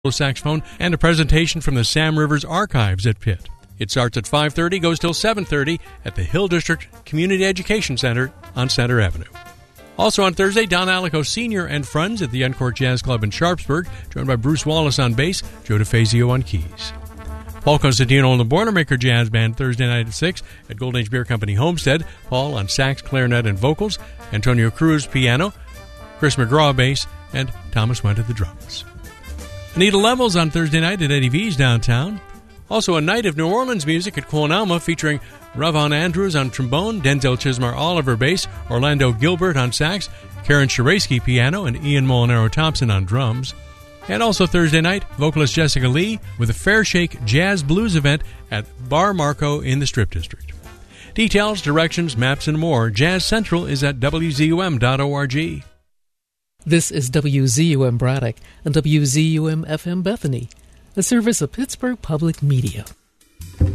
saxophone, and a presentation from the Sam Rivers Archives at Pitt. It starts at 5:30, goes till 7:30 at the Hill District Community Education Center on Center Avenue. Also on Thursday, Don Alico Sr. and Friends at the Encore Jazz Club in Sharpsburg, joined by Bruce Wallace on bass, Joe DeFazio on keys. Paul Constantino and the Boilermaker Jazz Band Thursday night at 6 at Golden Age Beer Company Homestead. Paul on sax, clarinet, and vocals, Antonio Cruz piano, Chris McGraw bass, and Thomas Went at the drums. Anita Levels on Thursday night at Eddie V's downtown. Also a night of New Orleans music at Quon Alma featuring Ravon Andrews on trombone, Denzel Chismar Oliver bass, Orlando Gilbert on sax, Karen Shiraysky piano, and Ian Molinaro Thompson on drums. And also Thursday night, vocalist Jessica Lee with a Fair Shake Jazz Blues event at Bar Marco in the Strip District. Details, directions, maps, and more, Jazz Central is at wzum.org. This is WZUM Braddock and WZUM FM Bethany, a service of Pittsburgh Public Media.